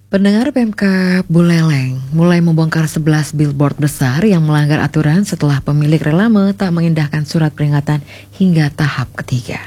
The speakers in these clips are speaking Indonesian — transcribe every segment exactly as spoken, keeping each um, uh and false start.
Pendengar, Pemkab Buleleng mulai membongkar sebelas billboard besar yang melanggar aturan setelah pemilik reklame tak mengindahkan surat peringatan hingga tahap ketiga.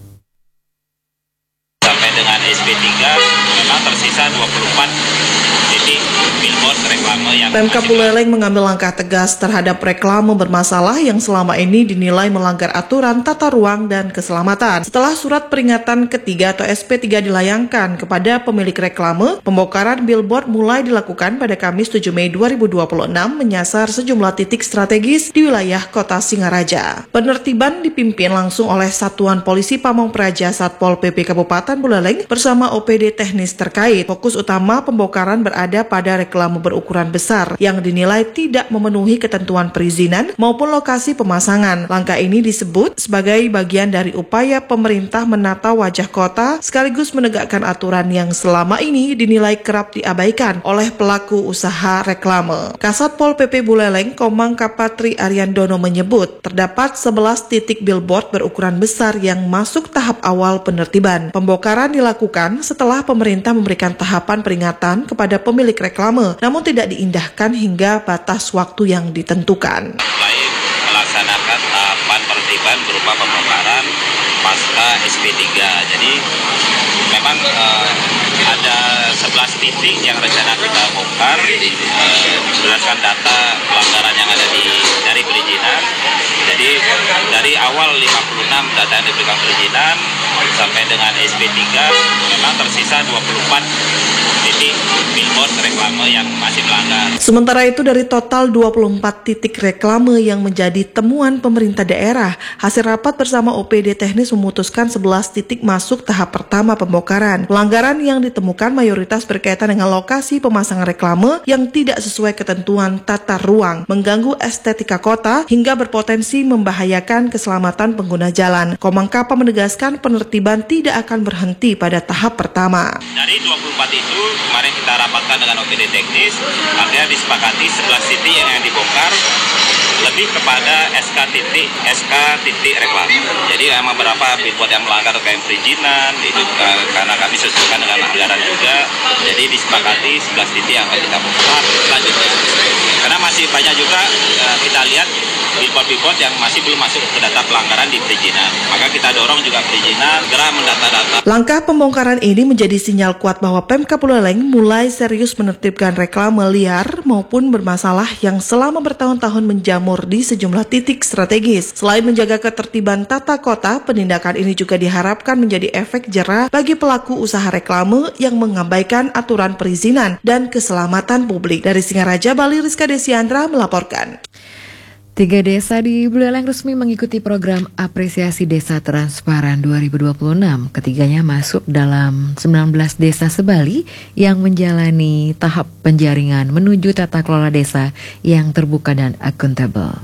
Sampai dengan S P tiga memang tersisa dua puluh empat titik billboard reklame yang Pemkab Buleleng mengambil langkah tegas terhadap reklame bermasalah yang selama ini dinilai melanggar aturan tata ruang dan keselamatan. Setelah surat peringatan ketiga atau S P tiga dilayangkan kepada pemilik reklame, pembongkaran billboard mulai dilakukan pada Kamis tujuh Mei dua ribu dua puluh enam menyasar sejumlah titik strategis di wilayah Kota Singaraja. Penertiban dipimpin langsung oleh Satuan Polisi Pamong Praja Satpol P P Kabupaten Buleleng bersama O P D teknis terkait. Fokus utama pembongkaran berada pada reklame berukuran besar yang dinilai tidak memenuhi ketentuan perizinan maupun lokasi pemasangan. Langkah ini disebut sebagai bagian dari upaya pemerintah menata wajah kota sekaligus menegakkan aturan yang selama ini dinilai kerap diabaikan oleh pelaku usaha reklame. Kasatpol P P Buleleng Komang Kapatri Ariandono menyebut terdapat sebelas titik billboard berukuran besar yang masuk tahap awal penertiban. Pembongkaran dilakukan setelah pemerintah memberikan tahapan peringatan kepada pemilik reklame, namun tidak diindahkan hingga batas waktu yang ditentukan. Baik melaksanakan tahapan penertiban berupa pembongkaran pasca S P tiga. Jadi memang uh, ada sebelas titik yang rencana kita bongkar uh, berdasarkan data pelanggaran yang ada di dari perizinan. Jadi dari awal lima puluh enam data yang diberikan perizinan sampai dengan S P tiga memang tersisa dua puluh empat titik billboard reklame yang masih melanggar. Sementara itu dari total dua puluh empat titik reklame yang menjadi temuan pemerintah daerah, hasil rapat bersama O P D teknis memutuskan sebelas titik masuk tahap pertama pembongkaran. Pelanggaran yang ditemukan mayoritas berkaitan dengan lokasi pemasangan reklame yang tidak sesuai ketentuan tata ruang, mengganggu estetika kota hingga berpotensi membahayakan keselamatan pengguna jalan. Komang Kapa menegaskan penertiban tidak akan berhenti pada tahap pertama. Dari dua puluh empat itu kemarin kita rapatkan dengan O P D teknis, akhirnya disepakati sebelas titik yang, yang dibongkar lebih kepada S K titik S K titik reklame. Jadi memang beberapa billboard yang melanggar terkait perizinan itu uh, karena kami sesuaikan dengan anggaran juga. Jadi disepakati sebelas titik yang akan kita bongkar selanjutnya. Karena masih banyak juga uh, kita lihat billboard-billboard yang masih belum masuk ke data pelanggaran di perizinan. Maka kita dorong juga perizinan segera mendata data. Langkah pembongkaran ini menjadi sinyal kuat bahwa Pemkab Buleleng mulai serius menertibkan reklame liar maupun bermasalah yang selama bertahun-tahun menjamur di sejumlah titik strategis. Selain menjaga ketertiban tata kota, penindakan ini juga diharapkan menjadi efek jera bagi pelaku usaha reklame yang mengabaikan aturan perizinan dan keselamatan publik. Dari Singaraja, Bali, Rizka Desiandra melaporkan. Tiga desa di Buleleng resmi mengikuti program apresiasi desa transparan dua ribu dua puluh enam. Ketiganya masuk dalam sembilan belas desa sebali yang menjalani tahap penjaringan menuju tata kelola desa yang terbuka dan akuntabel.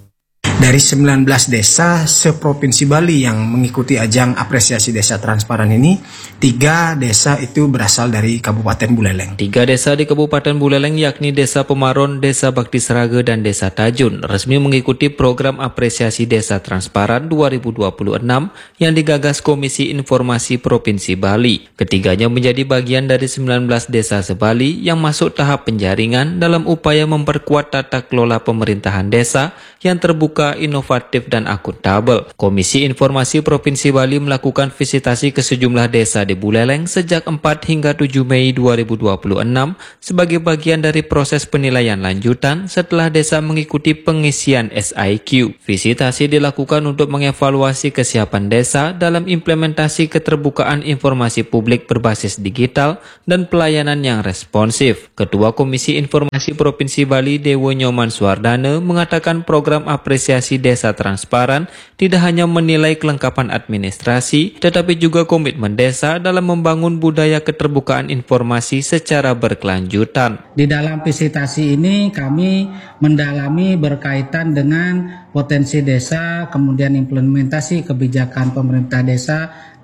Dari sembilan belas desa seprovinsi Bali yang mengikuti ajang apresiasi desa transparan ini, tiga desa itu berasal dari Kabupaten Buleleng. Tiga desa di Kabupaten Buleleng yakni Desa Pemaron, Desa Bakti Seraga, dan Desa Tajun resmi mengikuti program apresiasi desa transparan dua ribu dua puluh enam yang digagas Komisi Informasi Provinsi Bali. Ketiganya menjadi bagian dari sembilan belas desa sebali yang masuk tahap penjaringan dalam upaya memperkuat tata kelola pemerintahan desa yang terbuka, inovatif, dan akuntabel. Komisi Informasi Provinsi Bali melakukan visitasi ke sejumlah desa di Buleleng sejak empat hingga tujuh Mei dua ribu dua puluh enam sebagai bagian dari proses penilaian lanjutan setelah desa mengikuti pengisian S I Q. Visitasi dilakukan untuk mengevaluasi kesiapan desa dalam implementasi keterbukaan informasi publik berbasis digital dan pelayanan yang responsif. Ketua Komisi Informasi Provinsi Bali, Dewo Nyoman Suardana, mengatakan program apresiasi desa transparan tidak hanya menilai kelengkapan administrasi, tetapi juga komitmen desa dalam membangun budaya keterbukaan informasi secara berkelanjutan. Di dalam visitasi ini kami mendalami berkaitan dengan potensi desa, kemudian implementasi kebijakan pemerintah desa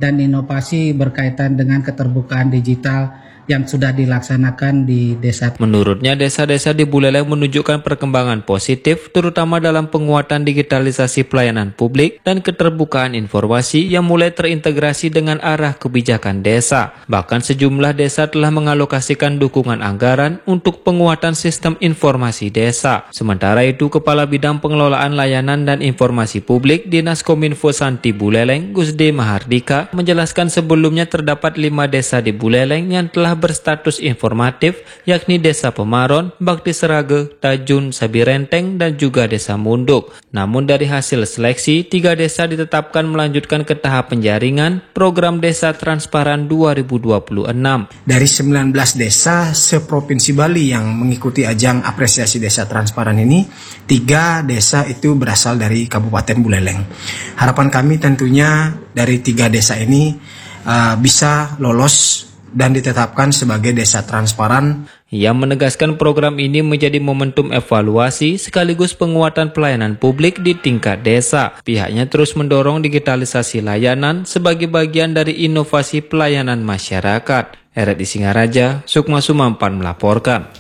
dan inovasi berkaitan dengan keterbukaan digital yang sudah dilaksanakan di desa. Menurutnya, desa-desa di Buleleng menunjukkan perkembangan positif, terutama dalam penguatan digitalisasi pelayanan publik dan keterbukaan informasi yang mulai terintegrasi dengan arah kebijakan desa. Bahkan sejumlah desa telah mengalokasikan dukungan anggaran untuk penguatan sistem informasi desa. Sementara itu, Kepala Bidang Pengelolaan Layanan dan Informasi Publik Dinas Kominfo Santi Buleleng, Gusde Mahardika, menjelaskan sebelumnya terdapat lima desa di Buleleng yang telah berstatus informatif, yakni Desa Pemaron, Bakti Serage, Tajun, Sabirenteng, dan juga Desa Munduk. Namun dari hasil seleksi, tiga desa ditetapkan melanjutkan ke tahap penjaringan Program Desa Transparan dua ribu dua puluh enam. Dari sembilan belas desa seprovinsi Bali yang mengikuti ajang apresiasi desa transparan ini, tiga desa itu berasal dari Kabupaten Buleleng. Harapan kami tentunya dari tiga desa ini uh, bisa lolos dan ditetapkan sebagai desa transparan. Ia menegaskan program ini menjadi momentum evaluasi sekaligus penguatan pelayanan publik di tingkat desa. Pihaknya terus mendorong digitalisasi layanan sebagai bagian dari inovasi pelayanan masyarakat. R R I Singaraja, Sukma Sumampan melaporkan.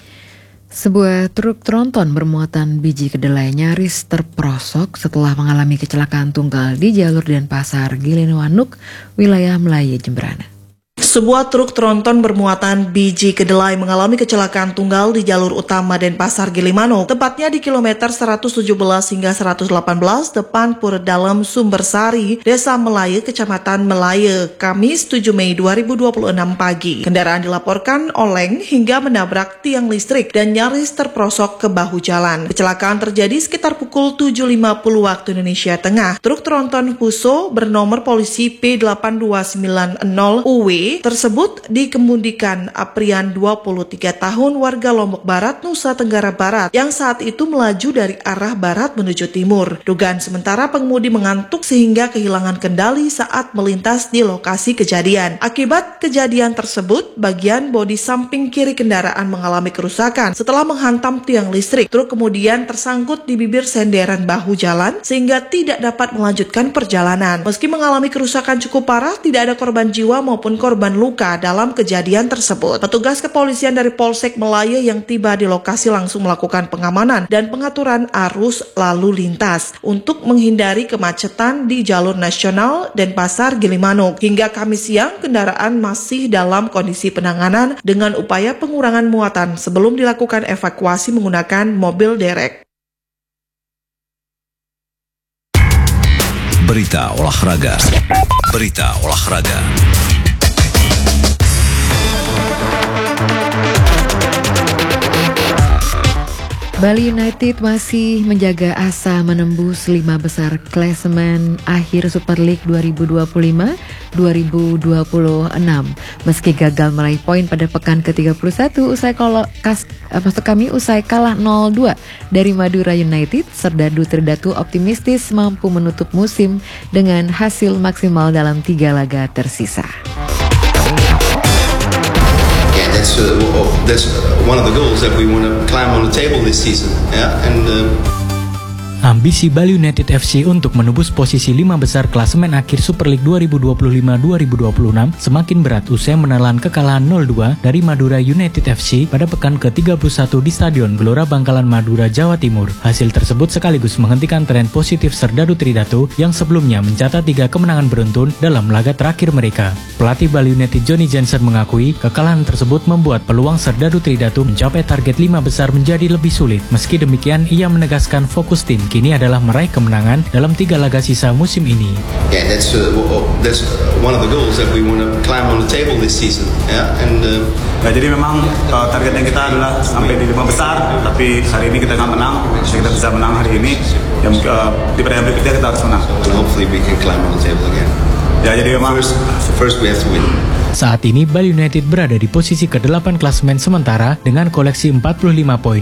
Sebuah truk tronton bermuatan biji kedelai nyaris terperosok setelah mengalami kecelakaan tunggal di jalur Denpasar, Gilimanuk, wilayah Melayu, Jemberana. Sebuah truk tronton bermuatan biji kedelai mengalami kecelakaan tunggal di jalur utama Denpasar Gilimanuk, tepatnya di kilometer seratus tujuh belas hingga seratus delapan belas depan Pura Dalam Sumbersari, Desa Melayu, Kecamatan Melayu, Kamis tujuh Mei dua ribu dua puluh enam pagi. Kendaraan dilaporkan oleng hingga menabrak tiang listrik dan nyaris terperosok ke bahu jalan. Kecelakaan terjadi sekitar pukul tujuh lima puluh waktu Indonesia Tengah. Truk tronton Fuso bernomor polisi P delapan dua sembilan nol U W tersebut dikemudikan Aprian dua puluh tiga tahun warga Lombok Barat, Nusa Tenggara Barat yang saat itu melaju dari arah barat menuju timur. Dugaan sementara pengemudi mengantuk sehingga kehilangan kendali saat melintas di lokasi kejadian. Akibat kejadian tersebut, bagian bodi samping kiri kendaraan mengalami kerusakan. Setelah menghantam tiang listrik, truk kemudian tersangkut di bibir senderan bahu jalan sehingga tidak dapat melanjutkan perjalanan. Meski mengalami kerusakan cukup parah, tidak ada korban jiwa maupun korban luka dalam kejadian tersebut. Petugas kepolisian dari Polsek Melayu yang tiba di lokasi langsung melakukan pengamanan dan pengaturan arus lalu lintas untuk menghindari kemacetan di jalur nasional Denpasar Gilimanuk. Hingga Kamis siang, kendaraan masih dalam kondisi penanganan dengan upaya pengurangan muatan sebelum dilakukan evakuasi menggunakan mobil derek. Berita olahraga. Berita olahraga. Bali United masih menjaga asa menembus lima besar klasemen akhir Super League dua ribu dua puluh lima dua ribu dua puluh enam meski gagal meraih poin pada pekan ke tiga puluh satu usai kalau kas maksud kami usai kalah nol dua dari Madura United. Serdadu Tridatu optimistis mampu menutup musim dengan hasil maksimal dalam tiga laga tersisa. That's, uh, that's one of the goals that we want to climb on the table this season. Yeah, and uh... Ambisi Bali United F C untuk menembus posisi lima besar klasemen akhir Super League dua ribu dua puluh lima dua ribu dua puluh enam semakin berat usai menelan kekalahan nol dua dari Madura United F C pada pekan ke tiga puluh satu di Stadion Gelora Bangkalan Madura, Jawa Timur. Hasil tersebut sekaligus menghentikan tren positif Serdadu Tridatu yang sebelumnya mencatat tiga kemenangan beruntun dalam laga terakhir mereka. Pelatih Bali United Johnny Jensen mengakui kekalahan tersebut membuat peluang Serdadu Tridatu mencapai target lima besar menjadi lebih sulit. Meski demikian, ia menegaskan fokus tim kini adalah meraih kemenangan dalam tiga laga sisa musim ini. Yeah, that's uh, that's one of the goals that we want to climb on the table this season. Yeah, and uh... nah, jadi memang uh, targetnya kita adalah sampai di lima besar, tapi hari ini kita nggak menang. Jadi kita bisa menang hari ini. Yang uh, di pertandingan berikutnya kita harus menang. And hopefully we can climb on the table again. Ya, jadi memang first, first we have to win. Saat ini Bali United berada di posisi kedelapan klasemen sementara dengan koleksi empat puluh lima poin.